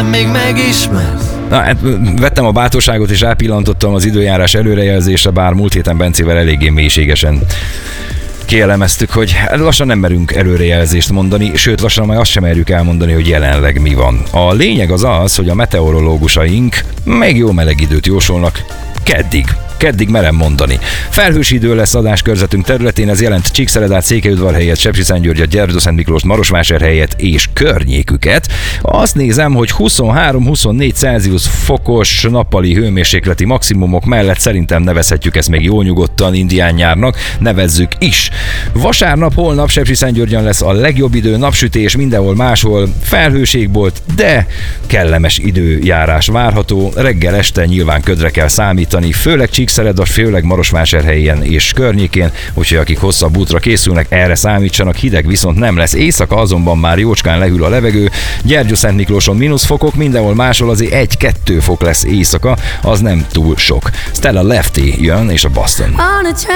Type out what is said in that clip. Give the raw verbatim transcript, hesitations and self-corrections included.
talán még megismersz. Na, hát vettem a bátorságot és rápillantottam az időjárás előrejelzésre, bár múlt héten Bencével eléggé mélységesen kielemeztük, hogy lassan nem merünk előrejelzést mondani, sőt lassan majd azt sem merjük elmondani, hogy jelenleg mi van. A lényeg az az, hogy a meteorológusaink még jó meleg időt jósolnak keddig. Keddig merem mondani. Felhős idő lesz adáskörzetünk területén, ez jelent Csíkszeredát, Székelyudvarhelyet, Sepsiszentgyörgyet, Gyergyószentmiklóst, Marosvásárhelyet és környéküket. Azt nézem, hogy huszonhárom-huszonnégy Celsius fokos nappali hőmérsékleti maximumok mellett szerintem nevezhetjük ezt még jól nyugodtan indián nyárnak, nevezzük is. Vasárnap, holnap Sepsiszentgyörgyön lesz a legjobb idő, napsütés, mindenhol máshol felhőségbolt, de kellemes időjárás várható. Reggel este nyilván ködre kell számítani, főleg Csíkszereda, főleg Marosvásárhelyen és környékén, úgyhogy akik hosszabb útra készülnek, erre számítsanak, hideg viszont nem lesz. Éjszaka azonban már jócskán lehűl a levegő, Gyergyószentmiklóson mínusz fokok, mindenhol máshol azért egy-kettő fok lesz éjszaka, az nem túl sok. Stella Lefty jön és a Boston.